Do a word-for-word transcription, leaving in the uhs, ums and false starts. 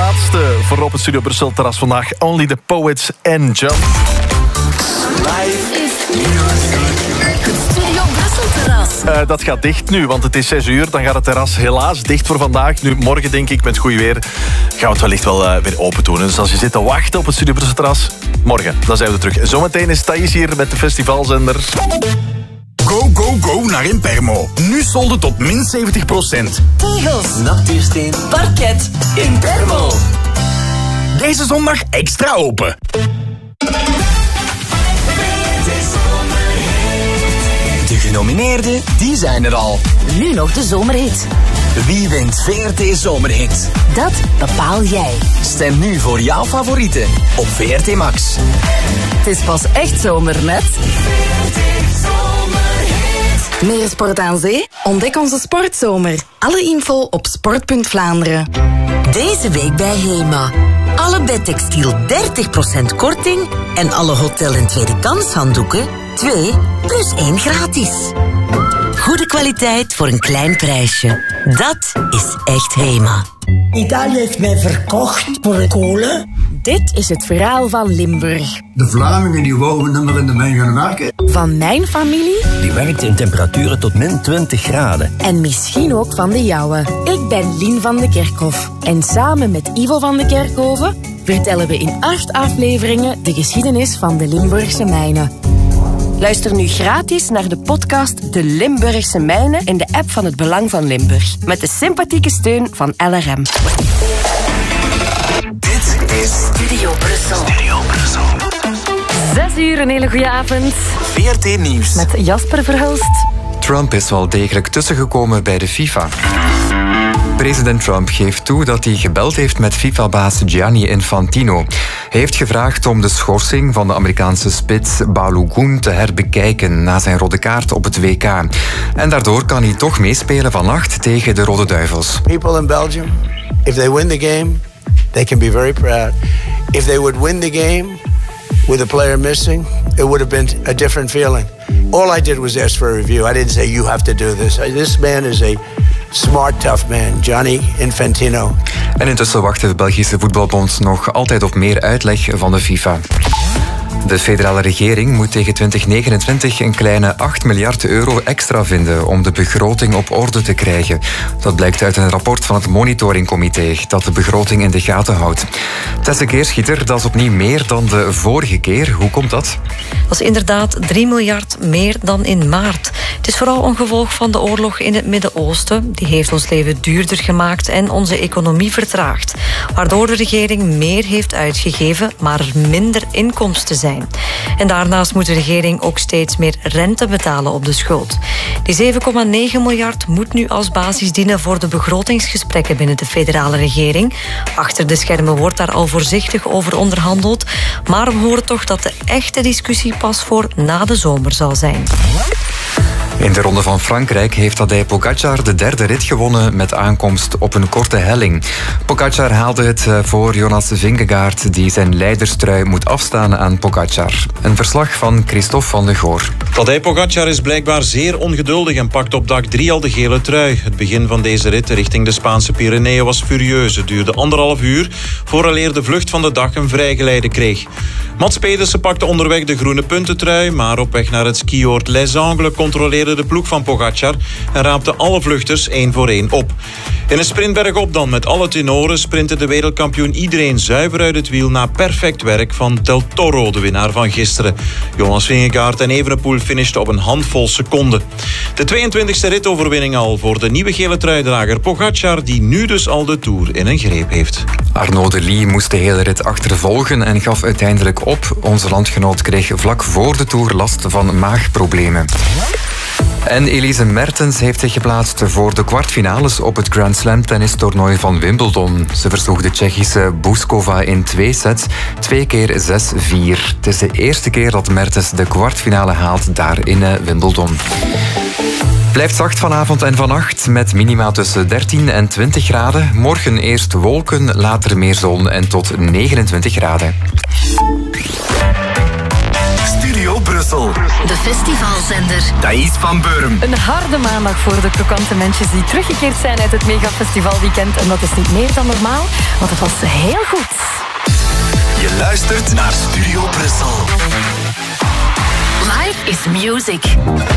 laatste voor op het Studio Brussel terras vandaag. Only the Poets en Jump. Live is het Studio Brussel terras. Uh, dat gaat dicht nu, want het is zes uur. Dan gaat het terras helaas dicht voor vandaag. Nu, morgen denk ik, met goed weer, gaan we het wellicht wel uh, weer open doen. Dus als je zit te wachten op het Studio Brussel terras, morgen, dan zijn we terug. Zometeen is Thijs hier met de festivalzender. Go, go, go naar Impermo. Nu solden tot min zeventig procent. Tegels, natuursteen, parket, Impermo. Deze zondag extra open. De genomineerden, die zijn er al. Nu nog de zomerhit. Wie wint V R T Zomerhit? Dat bepaal jij. Stem nu voor jouw favorieten op V R T Max. Het is pas echt zomer met... Meer sport aan zee? Ontdek onze sportzomer. Alle info op sport punt Vlaanderen. Deze week bij Hema. Alle bedtextiel dertig procent korting en alle hotel- en tweede kans handdoeken twee plus één gratis. Goede kwaliteit voor een klein prijsje. Dat is echt Hema. Italië heeft mij verkocht voor kolen. Dit is het verhaal van Limburg. De Vlamingen die wouden nummer in de mijn gaan werken. Van mijn familie. Die werkt in temperaturen tot min twintig graden. En misschien ook van de jouwe. Ik ben Lien van de Kerkhof. En samen met Ivo van de Kerkhoven vertellen we in acht afleveringen de geschiedenis van de Limburgse mijnen. Luister nu gratis naar de podcast De Limburgse Mijnen in de app van het Belang van Limburg. Met de sympathieke steun van L R M. Dit is Studio Brussel. Studio Brussel. Zes uur, een hele goede avond. V R T Nieuws. Met Jasper Verhulst. Trump is wel degelijk tussengekomen bij de FIFA. President Trump geeft toe dat hij gebeld heeft met FIFA-baas Gianni Infantino. Hij heeft gevraagd om de schorsing van de Amerikaanse spits Balogun te herbekijken na zijn rode kaart op het W K. En daardoor kan hij toch meespelen vannacht tegen de Rode Duivels. People in Belgium, if they win the game, they can be very proud. If they would win the game with a player missing, it would have been a different feeling. All I did was ask for a review. I didn't say you have to do this. This man is a smart, tough man, Gianni Infantino. En intussen wacht de Belgische voetbalbond nog altijd op meer uitleg van de FIFA. De federale regering moet tegen twintig negenentwintig een kleine acht miljard euro extra vinden om de begroting op orde te krijgen. Dat blijkt uit een rapport van het monitoringcomité dat de begroting in de gaten houdt. Tesse Keerschieter, dat is opnieuw meer dan de vorige keer. Hoe komt dat? Dat is inderdaad drie miljard meer dan in maart. Het is vooral een gevolg van de oorlog in het Midden-Oosten. Die heeft ons leven duurder gemaakt en onze economie vertraagd. Waardoor de regering meer heeft uitgegeven, maar er minder inkomsten zijn. En daarnaast moet de regering ook steeds meer rente betalen op de schuld. Die zeven komma negen miljard moet nu als basis dienen voor de begrotingsgesprekken binnen de federale regering. Achter de schermen wordt daar al voorzichtig over onderhandeld. Maar we horen toch dat de echte discussie pas voor na de zomer zal zijn. In de Ronde van Frankrijk heeft Tadej Pogačar de derde rit gewonnen met aankomst op een korte helling. Pogačar haalde het voor Jonas Vingegaard, die zijn leiderstrui moet afstaan aan Pogačar. Een verslag van Christophe van de Goor. Tadej Pogačar is blijkbaar zeer ongeduldig en pakt op dag drie al de gele trui. Het begin van deze rit richting de Spaanse Pyreneeën was furieus. Het duurde anderhalf uur vooraleer de vlucht van de dag een vrijgeleide kreeg. Mats Pedersen pakte onderweg de groene puntentrui, maar op weg naar het skioord Les Angles controleerde de ploeg van Pogačar en raapte alle vluchters één voor één op. In een sprintberg op dan met alle tenoren sprintte de wereldkampioen iedereen zuiver uit het wiel na perfect werk van Del Toro, de winnaar van gisteren. Jonas Vingegaard en Evenepoel finishten op een handvol seconden. De tweeëntwintigste ritoverwinning al voor de nieuwe gele truidrager Pogačar, die nu dus al de Tour in een greep heeft. Arnaud de Lie moest de hele rit achtervolgen en gaf uiteindelijk op. Onze landgenoot kreeg vlak voor de Tour last van maagproblemen. En Elise Mertens heeft zich geplaatst voor de kwartfinales op het Grand Slam tennistoernooi van Wimbledon. Ze versloeg de Tsjechische Bouzkova in twee sets, twee keer zes vier. Het is de eerste keer dat Mertens de kwartfinale haalt daar in Wimbledon. Blijft zacht vanavond en vannacht met minima tussen dertien en twintig graden. Morgen eerst wolken, later meer zon en tot negenentwintig graden. Studio Brussel. De festivalzender. Thais van Beurm. Een harde maandag voor de krokante mensjes die teruggekeerd zijn uit het megafestivalweekend. En dat is niet meer dan normaal, want het was heel goed. Je luistert naar Studio Brussel. Life is music.